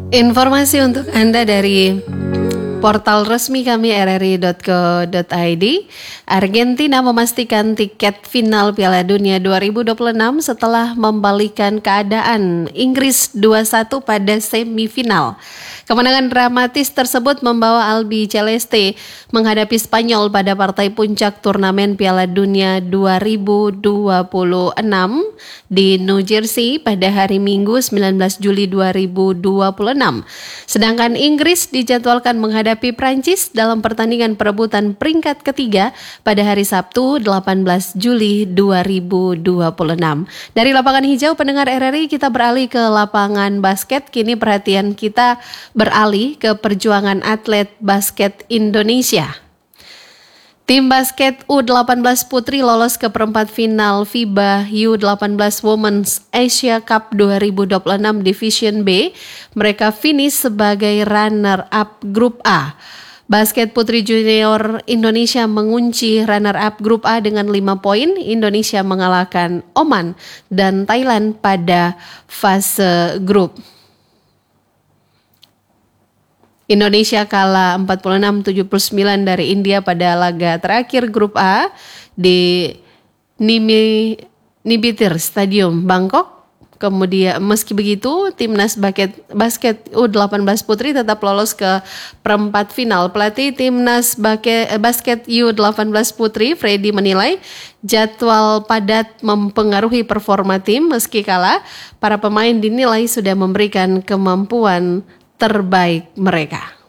Informasi untuk Anda dari portal resmi kami rri.co.id. Argentina memastikan tiket final Piala Dunia 2026 setelah membalikan keadaan Inggris 2-1 pada semifinal. Kemenangan dramatis tersebut membawa Albi Celeste menghadapi Spanyol pada partai puncak turnamen Piala Dunia 2026 di New Jersey pada hari Minggu 19 Juli 2026. Sedangkan Inggris dijadwalkan menghadapi Prancis dalam pertandingan perebutan peringkat ketiga pada hari Sabtu 18 Juli 2026. Dari lapangan hijau pendengar RRI kita beralih ke lapangan basket. Kini perhatian kita beralih ke perjuangan atlet basket Indonesia. Tim basket U18 Putri lolos ke perempat final FIBA U18 Women's Asia Cup 2026 Division B. Mereka finish sebagai runner-up grup A. Basket Putri Junior Indonesia mengunci runner-up grup A dengan 5 poin. Indonesia mengalahkan Oman dan Thailand pada fase grup. Indonesia kalah 46-79 dari India pada laga terakhir grup A di Nibitir Stadium Bangkok. Kemudian meski begitu, timnas basket U18 Putri tetap lolos ke perempat final. Pelatih timnas basket U18 Putri, Freddy, menilai jadwal padat mempengaruhi performa tim. Meski kalah, para pemain dinilai sudah memberikan kemampuan terbaik mereka.